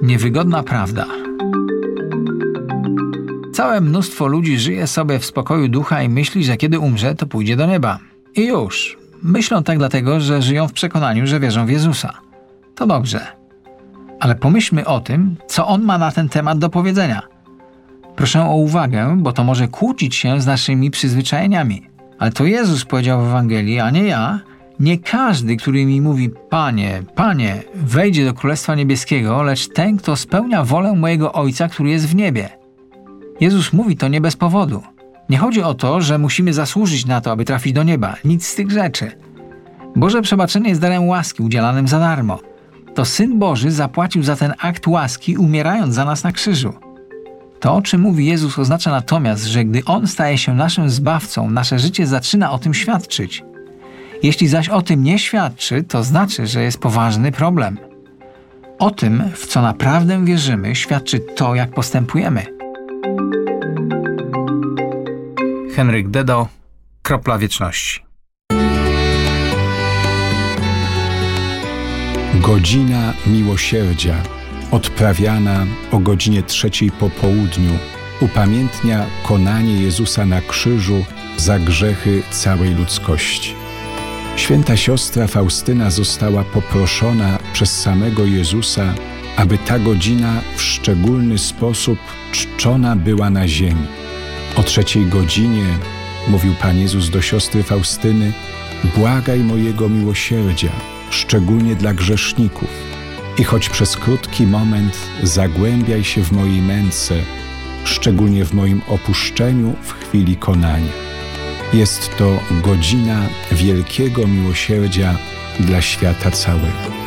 Niewygodna prawda. Całe mnóstwo ludzi żyje sobie w spokoju ducha i myśli, że kiedy umrze, to pójdzie do nieba. I już. Myślą tak dlatego, że żyją w przekonaniu, że wierzą w Jezusa. To dobrze. Ale pomyślmy o tym, co On ma na ten temat do powiedzenia. Proszę o uwagę, bo to może kłócić się z naszymi przyzwyczajeniami. Ale to Jezus powiedział w Ewangelii, a nie ja. Nie każdy, który mi mówi: Panie, Panie, wejdzie do Królestwa Niebieskiego, lecz ten, kto spełnia wolę mojego Ojca, który jest w niebie. Jezus mówi to nie bez powodu. Nie chodzi o to, że musimy zasłużyć na to, aby trafić do nieba. Nic z tych rzeczy. Boże przebaczenie jest darem łaski udzielanym za darmo. To Syn Boży zapłacił za ten akt łaski, umierając za nas na krzyżu. To, o czym mówi Jezus, oznacza natomiast, że gdy On staje się naszym Zbawcą, nasze życie zaczyna o tym świadczyć. Jeśli zaś o tym nie świadczy, to znaczy, że jest poważny problem. O tym, w co naprawdę wierzymy, świadczy to, jak postępujemy. Henryk Dedo, Kropla Wieczności. Godzina miłosierdzia, odprawiana o godzinie 3 po południu, upamiętnia konanie Jezusa na krzyżu za grzechy całej ludzkości. Święta siostra Faustyna została poproszona przez samego Jezusa, aby ta godzina w szczególny sposób czczona była na ziemi. O 3 godzinie, mówił Pan Jezus do siostry Faustyny, błagaj mojego miłosierdzia, szczególnie dla grzeszników. I choć przez krótki moment zagłębiaj się w mojej męce, szczególnie w moim opuszczeniu w chwili konania. Jest to godzina wielkiego miłosierdzia dla świata całego.